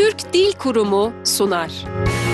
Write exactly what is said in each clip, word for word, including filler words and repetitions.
Türk Dil Kurumu sunar.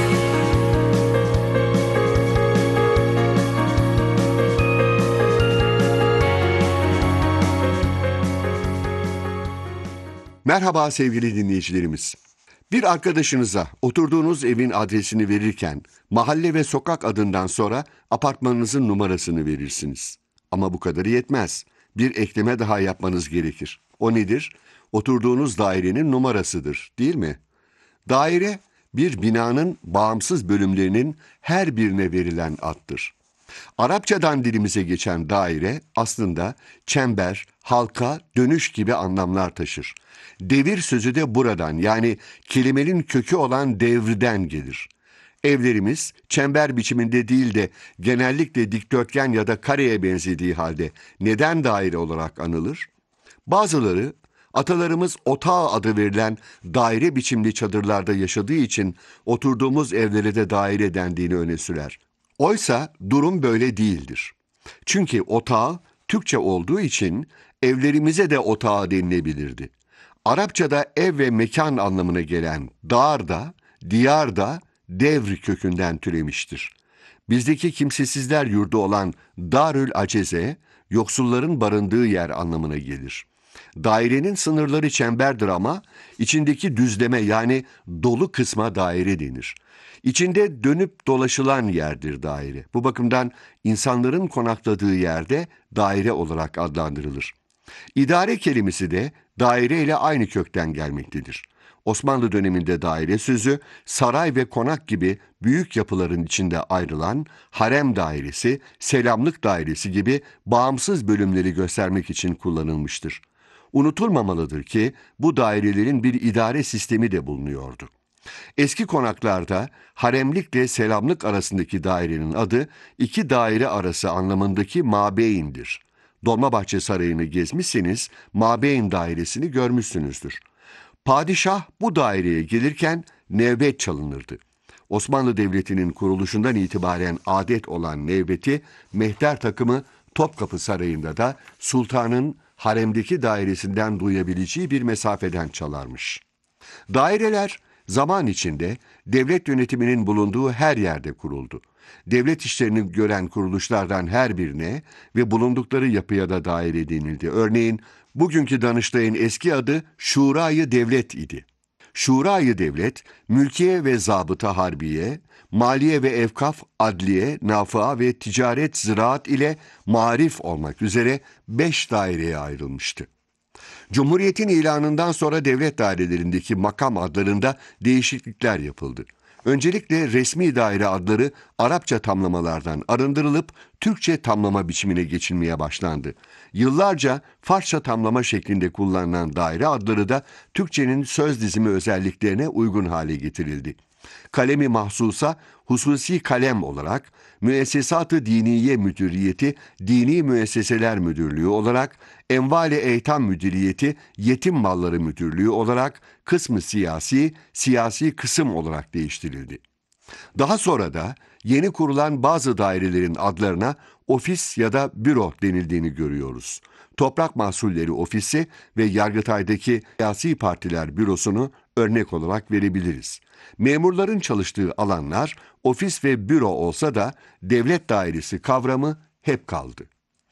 Merhaba sevgili dinleyicilerimiz. Bir arkadaşınıza oturduğunuz evin adresini verirken mahalle ve sokak adından sonra apartmanınızın numarasını verirsiniz. Ama bu kadarı yetmez. Bir ekleme daha yapmanız gerekir. O nedir? Oturduğunuz dairenin numarasıdır, değil mi? Daire, bir binanın bağımsız bölümlerinin her birine verilen addır. Arapçadan dilimize geçen daire aslında çember, halka, dönüş gibi anlamlar taşır. Devir sözü de buradan, yani kelimenin kökü olan devrden gelir. Evlerimiz çember biçiminde değil de genellikle dikdörtgen ya da kareye benzediği halde neden daire olarak anılır? Bazıları atalarımız otağı adı verilen daire biçimli çadırlarda yaşadığı için oturduğumuz evlere de daire dendiğini öne sürer. Oysa durum böyle değildir. Çünkü otağı Türkçe olduğu için evlerimize de otağı denilebilirdi. Arapçada ev ve mekan anlamına gelen dar da, diyar da devr kökünden türemiştir. Bizdeki kimsesizler yurdu olan Darül Aceze, yoksulların barındığı yer anlamına gelir. Dairenin sınırları çemberdir ama içindeki düzleme, yani dolu kısma daire denir. İçinde dönüp dolaşılan yerdir daire. Bu bakımdan insanların konakladığı yerde daire olarak adlandırılır. İdare kelimesi de daire ile aynı kökten gelmektedir. Osmanlı döneminde daire sözü saray ve konak gibi büyük yapıların içinde ayrılan harem dairesi, selamlık dairesi gibi bağımsız bölümleri göstermek için kullanılmıştır. Unutulmamalıdır ki bu dairelerin bir idare sistemi de bulunuyordu. Eski konaklarda haremlikle selamlık arasındaki dairenin adı iki daire arası anlamındaki mabeyindir. Dolmabahçe Sarayı'nı gezmişseniz mabeyin dairesini görmüşsünüzdür. Padişah bu daireye gelirken nevbet çalınırdı. Osmanlı Devleti'nin kuruluşundan itibaren adet olan nevbeti mehter takımı Topkapı Sarayı'nda da sultanın haremdeki dairesinden duyabileceği bir mesafeden çalarmış. Daireler zaman içinde devlet yönetiminin bulunduğu her yerde kuruldu. Devlet işlerini gören kuruluşlardan her birine ve bulundukları yapıya da daire denildi. Örneğin bugünkü Danıştay'ın eski adı Şurayı Devlet idi. Şurayı Devlet, mülkiye ve zabıta harbiye, maliye ve evkaf, adliye, nafıa ve ticaret, ziraat ile marif olmak üzere beş daireye ayrılmıştı. Cumhuriyetin ilanından sonra devlet dairelerindeki makam adlarında değişiklikler yapıldı. Öncelikle resmi daire adları Arapça tamlamalardan arındırılıp Türkçe tamlama biçimine geçilmeye başlandı. Yıllarca Farsça tamlama şeklinde kullanılan daire adları da Türkçenin söz dizimi özelliklerine uygun hale getirildi. Kalemi mahsusa hususi kalem olarak, Müessesat-ı Diniye Müdüriyeti Dini Müesseseler Müdürlüğü olarak, Enval-i Eytam Müdüriyeti Yetim Malları Müdürlüğü olarak, kısmı siyasi, siyasi kısım olarak değiştirildi. Daha sonra da yeni kurulan bazı dairelerin adlarına ofis ya da büro denildiğini görüyoruz. Toprak Mahsulleri Ofisi ve Yargıtay'daki siyasi partiler bürosunu örnek olarak verebiliriz. Memurların çalıştığı alanlar ofis ve büro olsa da devlet dairesi kavramı hep kaldı.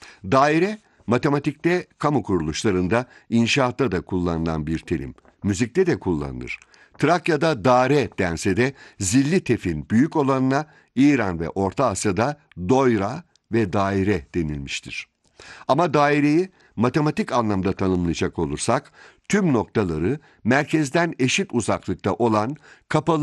Daire, matematikte, kamu kuruluşlarında, inşaatta da kullanılan bir terim. Müzikte de kullanılır. Trakya'da dare dense de zilli tefin büyük olanına İran ve Orta Asya'da doyra ve daire denilmiştir. Ama daireyi matematik anlamda tanımlayacak olursak, tüm noktaları merkezden eşit uzaklıkta olan kapalı